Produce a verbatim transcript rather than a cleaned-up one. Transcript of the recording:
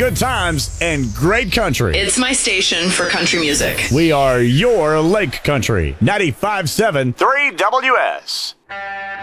good times, and great country. It's my station for country music. We are your Lake Country. ninety-five point seven three W S.